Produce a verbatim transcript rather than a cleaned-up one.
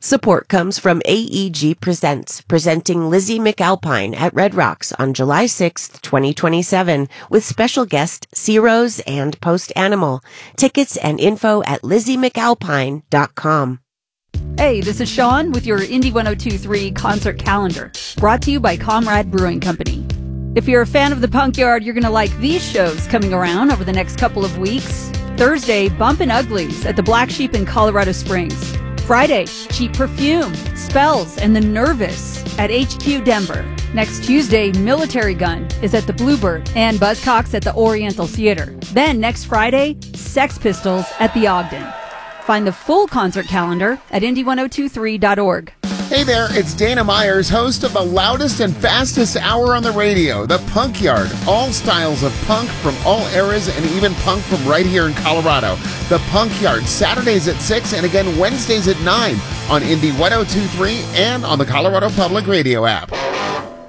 Support comes from A E G Presents, presenting Lizzie McAlpine at Red Rocks on July sixth, twenty twenty-seven, with special guest C-Rose and Post Animal. Tickets and info at lizzie mcalpine dot com. Hey, this is Sean with your Indie ten twenty-three concert calendar, brought to you by Comrade Brewing Company. If you're a fan of the Punk Yard, you're going to like these shows coming around over the next couple of weeks. Thursday, Bumpin' Uglies at the Black Sheep in Colorado Springs. Friday, Cheap Perfume, Spells, and The Nervous at H Q Denver. Next Tuesday, Military Gun is at the Bluebird and Buzzcocks at the Oriental Theater. Then next Friday, Sex Pistols at the Ogden. Find the full concert calendar at indie ten twenty-three dot org. Hey there, it's Dana Myers, host of the loudest and fastest hour on the radio, The Punk Yard. All styles of punk from all eras and even punk from right here in Colorado. The Punk Yard, Saturdays at six and again Wednesdays at nine on Indie ten twenty-three and on the Colorado Public Radio app.